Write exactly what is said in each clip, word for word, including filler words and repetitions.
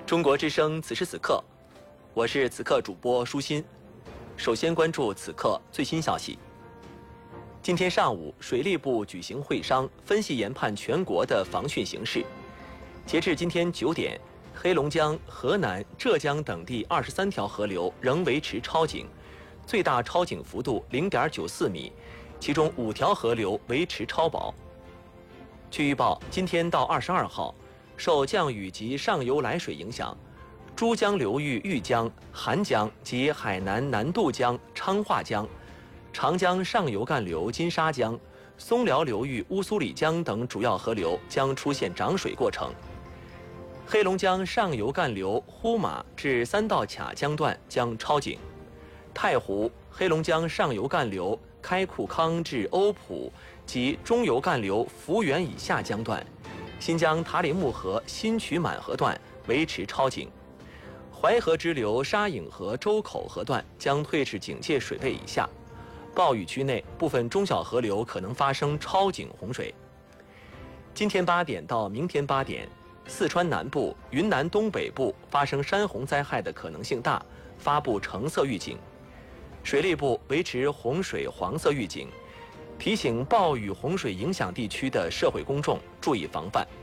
中国之声此时此刻，我是此刻主播舒心。首先关注此刻最新消息。今天上午，水利部举行会商，分析研判全国的防汛形势。截至今天九点，黑龙江、河南、浙江等地二十三条河流仍维持超警，最大超警幅度零点九四米，其中五条河流维持超保。据预报，今天到二十二号，受降雨及上游来水影响，珠江流域玉江、韩江及海南南渡江、昌化江、长江上游干流金沙江、松辽流域乌苏里江等主要河流将出现涨水过程。黑龙江上游干流呼玛至三道卡江段将超警，太湖、黑龙江上游干流开库康至欧普及中游干流福源以下江段，新疆塔里木河新渠满河段维持超警，淮河支流沙影河周口河段将退至警戒水位以下。暴雨区内部分中小河流可能发生超警洪水。今天八点到明天八点，四川南部、云南东北部发生山洪灾害的可能性大，发布橙色预警。水利部维持洪水黄色预警，提醒暴雨洪水影响地区的社会公众注意防范。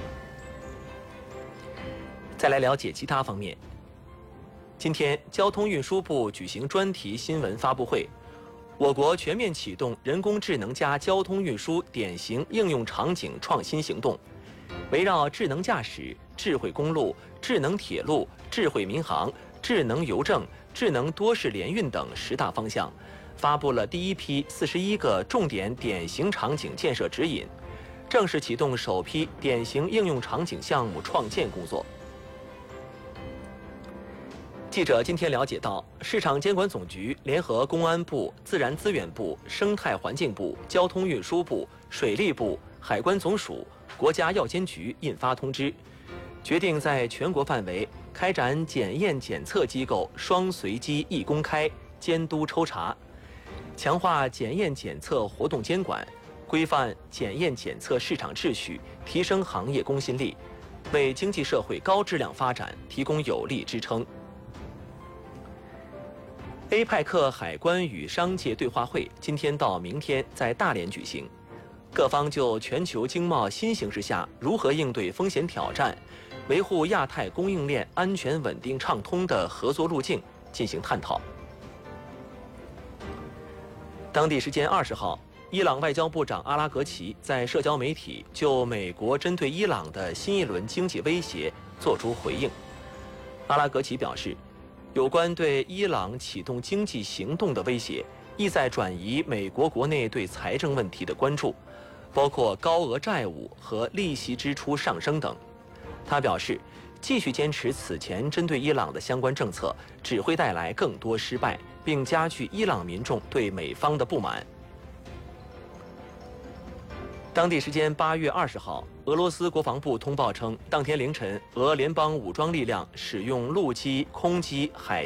再来了解其他方面。今天，交通运输部举行专题新闻发布会。我国全面启动人工智能加交通运输典型应用场景创新行动，围绕智能驾驶、智慧公路、智能铁路、智慧民航、智能邮政、智能多式联运等十大方向，发布了第一批四十一个重点典型场景建设指引，正式启动首批典型应用场景项目创建工作。记者今天了解到，市场监管总局联合公安部、自然资源部、生态环境部、交通运输部、水利部、海关总署、国家药监局印发通知，决定在全国范围开展检验检测机构双随机一公开监督抽查，强化检验检测活动监管，规范检验检测市场秩序，提升行业公信力，为经济社会高质量发展提供有力支撑。A 派克海关与商界对话会今天到明天在大连举行，各方就全球经贸新形势下如何应对风险挑战，维护亚太供应链安全稳定畅通的合作路径进行探讨。当地时间二十号，伊朗外交部长阿拉格齐在社交媒体就美国针对伊朗的新一轮经济威胁作出回应。阿拉格齐表示，有关对伊朗启动经济行动的威胁，意在转移美国国内对财政问题的关注，包括高额债务和利息支出上升等。他表示，继续坚持此前针对伊朗的相关政策，只会带来更多失败，并加剧伊朗民众对美方的不满。当地时间八月二十号，俄罗斯国防部通报称，当天凌晨，俄联邦武装力量使用陆基、空基、海